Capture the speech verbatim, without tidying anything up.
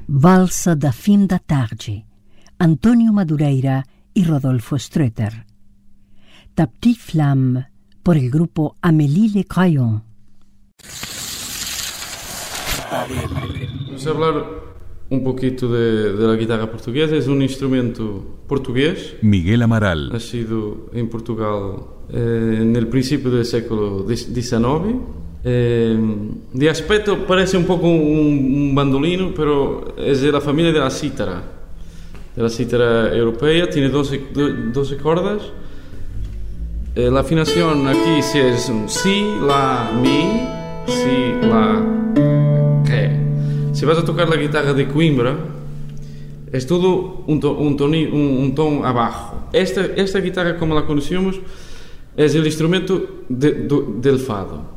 Valsa da Fim da Tarde, António Madureira y Rodolfo Ströter. Ta Petite Flamme, por el grupo Amélie Le Crayon. Vamos a hablar un poquito de, de la guitarra portuguesa. Es un instrumento portugués. Miguel Amaral. Nacido en Portugal eh, en el principio del siglo diecinueve. Eh, de aspecto parece un poco un, un bandolino, pero es de la familia de la cítara, de la cítara europea. Tiene doce, doce cordas. Eh, la afinación aquí si es un si, la, mi, si, la, re. Si vas a tocar la guitarra de Coimbra, es todo un, to, un, toni, un, un ton abajo. Esta, esta guitarra, como la conocemos, es el instrumento de, de, del fado.